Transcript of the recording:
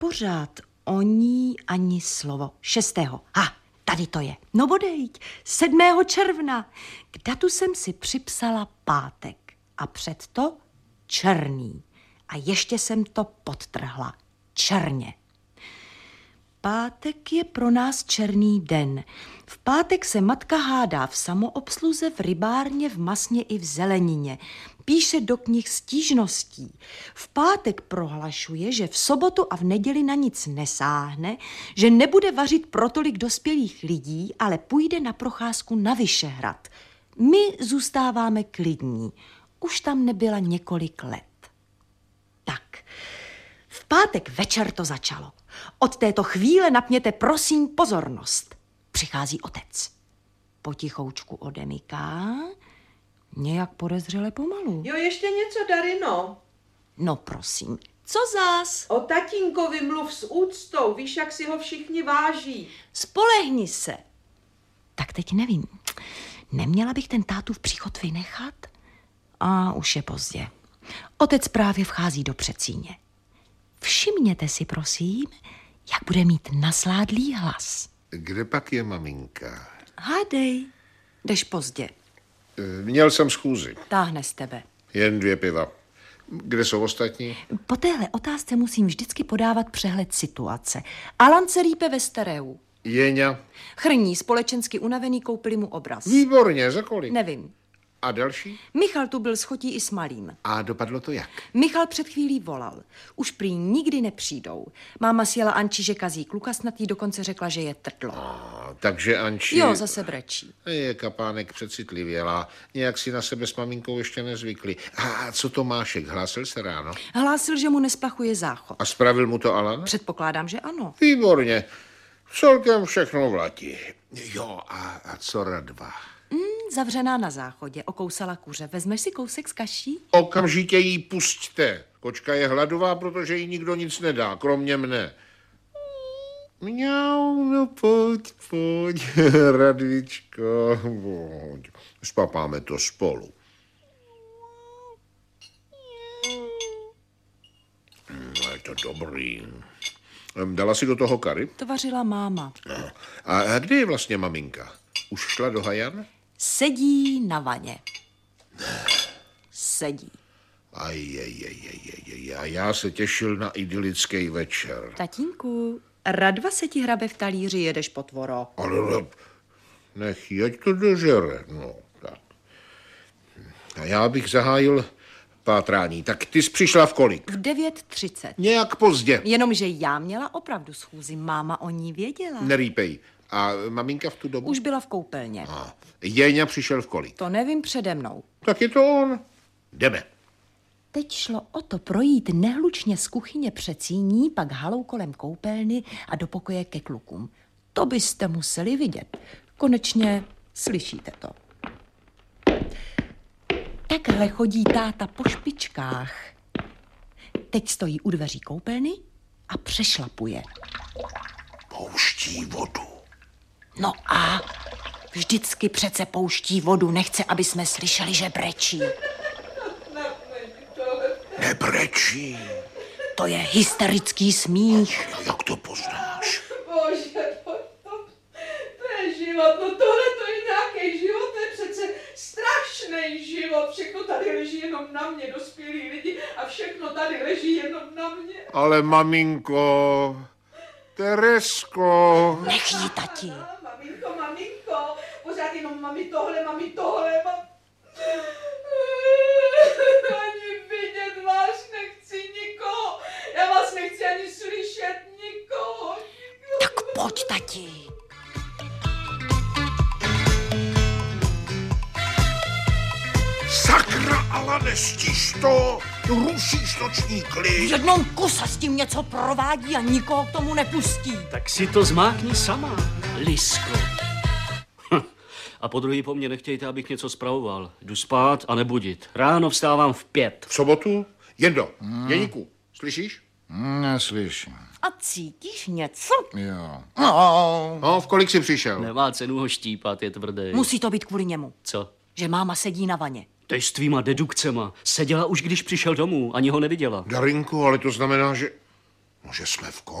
Pořád o ní ani slovo. 6. Tady to je. No bodejť, 7. června. K datu jsem si připsala pátek. A před to černý. A ještě jsem to podtrhla. Černě. Pátek je pro nás černý den. V pátek se matka hádá v samoobsluze, v rybárně, v masně i v zelenině. Píše do knih stížností. V pátek prohlašuje, že v sobotu a v neděli na nic nesáhne, že nebude vařit pro tolik dospělých lidí, ale půjde na procházku na Vyšehrad. My zůstáváme klidní. Už tam nebyla několik let. Tak, v pátek večer to začalo. Od této chvíle napněte prosím pozornost. Přichází otec. Potichoučku odemyká, nějak podezřele pomalu. Jo, ještě něco, Darino. No prosím, co zás? O tatínkovi mluv s úctou, víš, jak si ho všichni váží. Spolehni se. Tak teď nevím, neměla bych ten tátův příchod vynechat? A už je pozdě. Otec právě vchází do předsíně. Všimněte si, prosím, jak bude mít nasládlý hlas. Kde pak je maminka? Hádej, jdeš pozdě. Měl jsem schůzi. Táhne z tebe. Jen 2 piva. Kde jsou ostatní? Po téhle otázce musím vždycky podávat přehled situace. Alan se rýpe ve stereu. Jeňa? Chrní, společensky unavený, koupili mu obraz. Výborně, za kolik? Nevím. A další? Michal tu byl s chotí i s malým. A dopadlo to jak? Michal před chvílí volal. Už prý nikdy nepřijdou. Máma sjela Anči, že kazí kluka, snad jí dokonce řekla, že je trdlo. Takže Anči... Jo, zase brečí. Je kapánek přecitlivělá. Nějak si na sebe s maminkou ještě nezvykli. A co Tomášek? Hlásil se ráno? Hlásil, že mu nesplachuje záchod. A spravil mu to Alan? Předpokládám, že ano. Výborně. Celkem všechno vlatí. Jo, a co Radva? Zavřená na záchodě, okousala kuře. Vezmeš si kousek z kaší? Okamžitě jí pusťte. Kočka je hladová, protože jí nikdo nic nedá, kromě mne. Mňau, no pojď, Radvičko, pojď. Spapáme to spolu. No, je to dobrý. Dala si do toho kary? To vařila máma. A kde je vlastně maminka? Už šla do Hajan? Sedí na vaně. Sedí. A já se těšil na idylický večer. Tatínku, Radva se ti hrabe v talíři, jedeš potvoro. Ale nech jeď to dožere, no tak. A já bych zahájil pátrání. Tak ty jsi přišla v kolik? V 9:30. Nějak pozdě. Jenomže já měla opravdu schůzi, máma o ní věděla. Nerýpej. A maminka v tu dobu? Už byla v koupelně. Jeňa přišel v kolik? To nevím, přede mnou. Tak je to on. Jdeme. Teď šlo o to projít nehlučně z kuchyně předsíní, pak halou kolem koupelny a do pokoje ke klukům. To byste museli vidět. Konečně slyšíte to. Takhle chodí táta po špičkách. Teď stojí u dveří koupelny a přešlapuje. Pouští vodu. No a vždycky přece pouští vodu, nechce, aby jsme slyšeli, že brečí. Nebrečí. To je hysterický smích. Jak to poznáš? Bože, to je život, no tohle to je nějaký život, to je přece strašný život. Všechno tady leží jenom na mě, dospělí lidi, a všechno tady leží jenom na mě. Ale maminko, Teresko. Nech jí, tati. Maminko, pořád jenom mami tohle, Ani vidět vás nechci nikoho. Já vás nechci ani slyšet nikoho. Tak pojď, tati. Sakra, ale nestíš to. Rušíš noční klid. V jednom kuse s tím něco provádí a nikoho k tomu nepustí. Tak si to zmákni sama, Lisko. A po druhý po mně nechtějte, abych něco spravoval. Jdu spát a nebudit. Ráno vstávám v 5. V sobotu? Jendo, Jeníku, slyšíš? Neslyším. A cítíš něco? Jo. No, v kolik jsi přišel? Nemá cenu ho štípat, je tvrdý. Musí to být kvůli němu. Co? Že máma sedí na vaně. Teď s tvýma dedukcema. Seděla už, když přišel domů, ani ho neviděla. Darinku, ale to znamená, že... No, že jsme v